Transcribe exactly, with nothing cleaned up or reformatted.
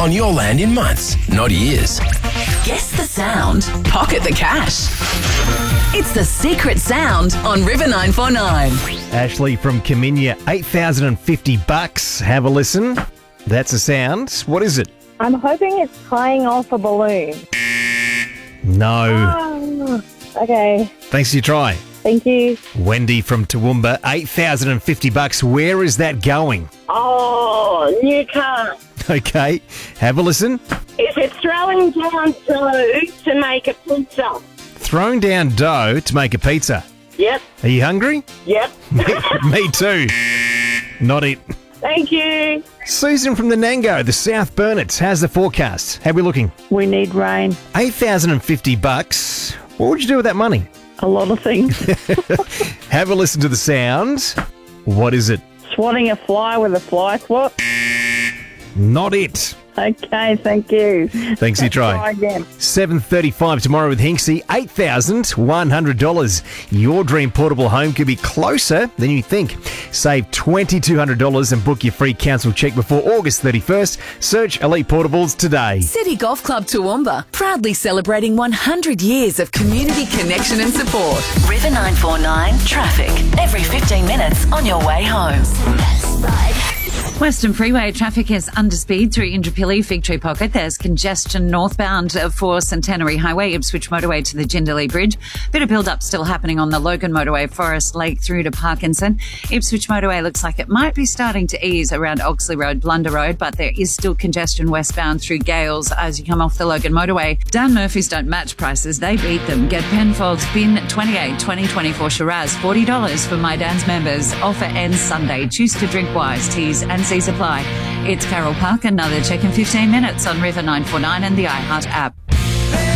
on your land in months, not years. Guess the sound. Pocket the cash. It's the secret sound on River nine four nine. Ashley from Caminia, eight thousand fifty bucks. Have a listen. That's a sound. What is it? I'm hoping it's flying off a balloon. No. Oh, okay. Thanks for your try. Thank you. Wendy from Toowoomba, eight thousand fifty bucks. Where is that going? Oh, new car. Okay. Have a listen. If it's throwing down dough to make a pizza. Thrown down dough to make a pizza. Yep. Are you hungry? Yep. me, me too. Not it. Thank you. Susan from the Nango, the South Burnets. How's the forecast? How are we looking? We need rain. eight thousand fifty bucks. What would you do with that money? A lot of things. Have a listen to the sound. What is it? Swatting a fly with a fly swat. Not it. Okay, thank you. Thanks for your try. Try again. seven thirty-five tomorrow with Hinksy, eight thousand one hundred dollars. Your dream portable home could be closer than you think. Save two thousand two hundred dollars and book your free council check before August thirty-first. Search Elite Portables today. City Golf Club Toowoomba, proudly celebrating one hundred years of community connection and support. River nine four nine traffic, every fifteen minutes on your way home. Western Freeway traffic is under speed through Indooroopilly, Fig Tree Pocket. There's congestion northbound for Centenary Highway, Ipswich Motorway to the Jindalee Bridge. Bit of build-up still happening on the Logan Motorway, Forest Lake through to Parkinson. Ipswich Motorway looks like it might be starting to ease around Oxley Road, Blunder Road, but there is still congestion westbound through Gales as you come off the Logan Motorway. Dan Murphy's don't match prices, they beat them. Get Penfolds Bin twenty-eight twenty twenty-four Shiraz, forty dollars for My Dan's members. Offer ends Sunday. Choose to drink wise. T's and C's apply. It's Carol Park, another check in fifteen minutes on River nine four nine and the iHeart app.